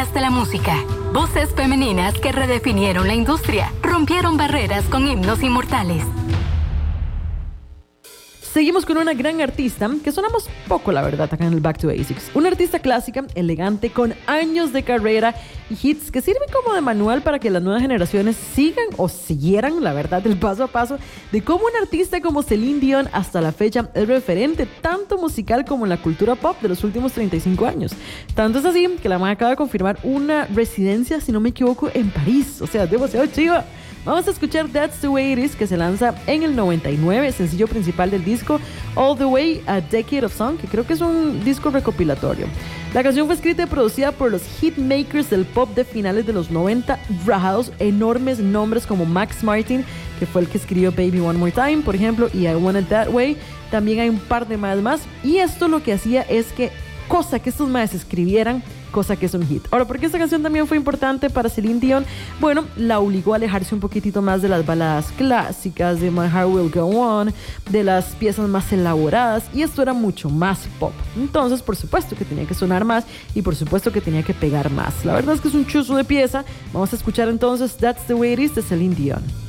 Pioneras de la música. Voces femeninas que redefinieron la industria, rompieron barreras con himnos inmortales. Seguimos con una gran artista que sonamos poco, la verdad, acá en el Back to Basics. Una artista clásica, elegante, con años de carrera y hits que sirven como de manual para que las nuevas generaciones sigan o siguieran, la verdad, el paso a paso de cómo un artista como Celine Dion hasta la fecha es referente tanto musical como en la cultura pop de los últimos 35 años. Tanto es así que la man acaba de confirmar una residencia, si no me equivoco, en París. O sea, demasiado chiva. Vamos a escuchar That's the Way It Is, que se lanza en el 99, sencillo principal del disco All the Way, A Decade of Song, que creo que es un disco recopilatorio. La canción fue escrita y producida por los hitmakers del pop de finales de los 90, rajados enormes nombres como Max Martin, que fue el que escribió Baby One More Time, por ejemplo, y I Want It That Way. También hay un par de más. Y esto lo que hacía es que, cosa que estos maes escribieran, cosa que es un hit. Ahora, ¿por qué esta canción también fue importante para Celine Dion? Bueno, la obligó a alejarse un poquitito más de las baladas clásicas, de My Heart Will Go On, de las piezas más elaboradas, y esto era mucho más pop. Entonces, por supuesto que tenía que sonar más y por supuesto que tenía que pegar más. La verdad es que es un chuzo de pieza. Vamos a escuchar entonces That's the Way It Is de Celine Dion.